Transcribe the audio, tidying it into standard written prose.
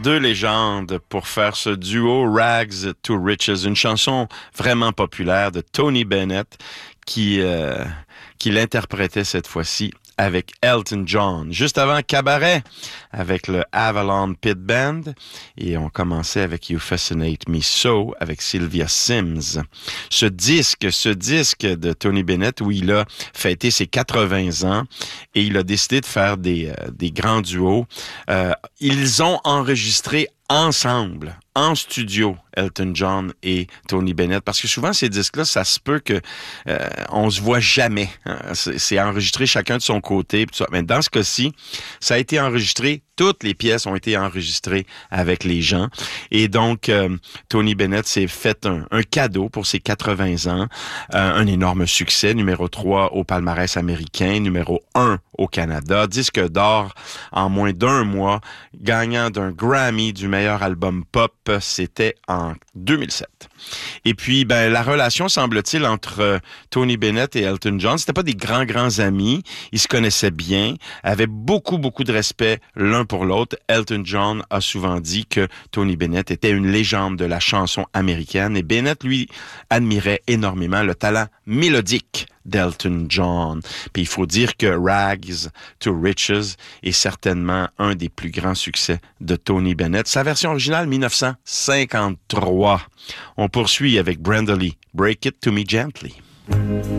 Deux légendes pour faire ce duo Rags to Riches, une chanson vraiment populaire de Tony Bennett qui l'interprétait cette fois-ci avec Elton John. Juste avant Cabaret, avec le Avalon Pit Band. Et on commençait avec You Fascinate Me So, avec Sylvia Sims. Ce disque de Tony Bennett, où il a fêté ses 80 ans et il a décidé de faire des grands duos. Ils ont enregistré ensemble, en studio, Elton John et Tony Bennett, parce que souvent ces disques-là, ça se peut que on se voit jamais. Hein. C'est enregistré chacun de son côté. Tout ça. Mais dans ce cas-ci, ça a été enregistré. Toutes les pièces ont été enregistrées avec les gens. Et donc, Tony Bennett s'est fait un cadeau pour ses 80 ans. Un énorme succès, numéro 3 au palmarès américain, numéro 1 au Canada, disque d'or en moins d'un mois, gagnant d'un Grammy du meilleur album pop, c'était en 2007. Et puis, la relation, semble-t-il, entre Tony Bennett et Elton John, c'était pas des grands amis. Ils se connaissaient bien, avaient beaucoup de respect l'un pour l'autre. Elton John a souvent dit que Tony Bennett était une légende de la chanson américaine et Bennett, lui, admirait énormément le talent mélodique d'Elton John. Puis il faut dire que Rags to Riches est certainement un des plus grands succès de Tony Bennett. Sa version originale, 1953. On poursuit avec Brenda Lee, Break It to Me Gently.